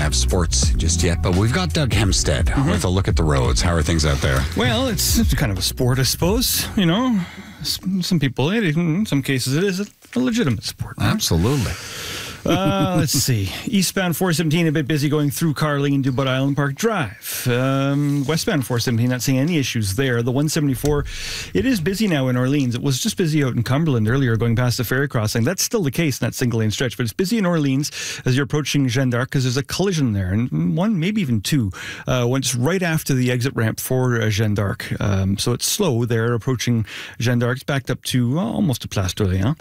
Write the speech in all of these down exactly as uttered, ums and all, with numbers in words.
have sports just yet, but we've got Doug Hempstead mm-hmm. with a look at the roads. How are things out there? Well, it's, it's kind of a sport, I suppose. You know, some people, in some cases, it is a legitimate sport. Right? Absolutely. Uh, let's see. Eastbound four seventeen, a bit busy going through Carling to Bud Island Park Drive. Um, westbound four seventeen, not seeing any issues there. The one seventy-four, it is busy now in Orleans. It was just busy out in Cumberland earlier going past the ferry crossing. That's still the case in that single lane stretch, but it's busy in Orleans as you're approaching Jeanne d'Arc because there's a collision there, and one, maybe even two, uh, when it's right after the exit ramp for uh, Jeanne d'Arc. Um, so it's slow there approaching Jeanne d'Arc. It's backed up to uh, almost to Place d'Orléans.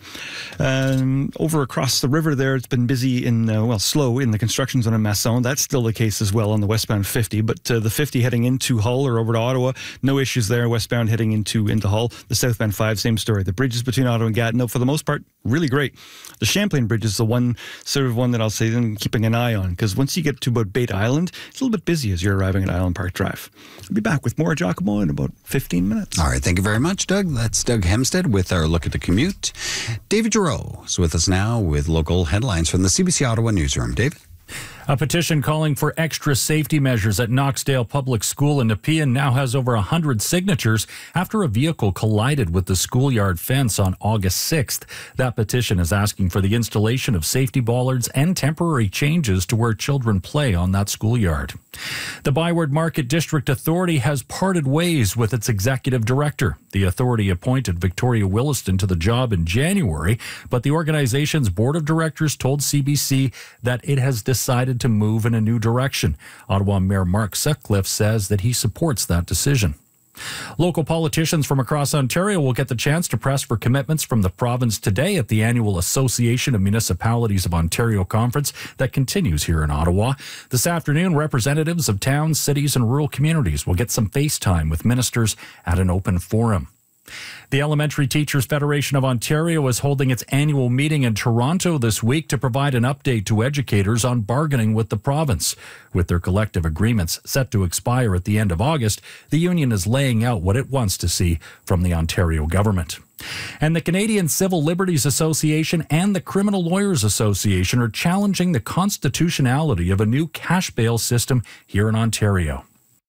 Um, over across the river there, it's been busy in, uh, well, slow in the construction zone in Masson. That's still the case as well on the westbound fifty, but uh, the fifty heading into Hull or over to Ottawa, no issues there. Westbound heading into, into Hull. The southbound five, same story. The bridges between Ottawa and Gatineau, for the most part, really great. The Champlain Bridge is the one, sort of one that I'll say I'm keeping an eye on, because once you get to about Bate Island, it's a little bit busy as you're arriving at Island Park Drive. I'll be back with more Giacomo in about fifteen minutes. All right, thank you very much, Doug. That's Doug Hempstead with our look at the commute. David Giroux is with us now with local headlines from the C B C Ottawa newsroom. David? A petition calling for extra safety measures at Knoxdale Public School in Nepean now has over one hundred signatures after a vehicle collided with the schoolyard fence on August sixth. That petition is asking for the installation of safety bollards and temporary changes to where children play on that schoolyard. The Byward Market District Authority has parted ways with its executive director. The authority appointed Victoria Williston to the job in January, but the organization's board of directors told C B C that it has decided to move in a new direction. Ottawa Mayor Mark Sutcliffe says that he supports that decision. Local politicians from across Ontario will get the chance to press for commitments from the province today at the annual Association of Municipalities of Ontario conference that continues here in Ottawa. This afternoon, representatives of towns, cities, and rural communities will get some face time with ministers at an open forum. The Elementary Teachers Federation of Ontario is holding its annual meeting in Toronto this week to provide an update to educators on bargaining with the province. With their collective agreements set to expire at the end of August, the union is laying out what it wants to see from the Ontario government. And the Canadian Civil Liberties Association and the Criminal Lawyers Association are challenging the constitutionality of a new cash bail system here in Ontario.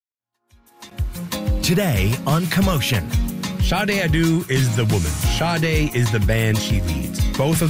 Today on Commotion. Sade Adu is the woman. Sade is the band she leads. Both of